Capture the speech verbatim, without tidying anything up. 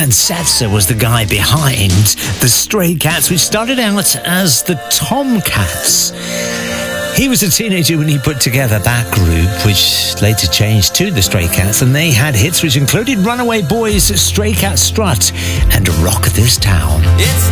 Brian Setzer was the guy behind the Stray Cats, which started out as the Tomcats. He was a teenager when he put together that group, which later changed to the Stray Cats, and they had hits which included Runaway Boys, Stray Cat Strut, and Rock This Town. It's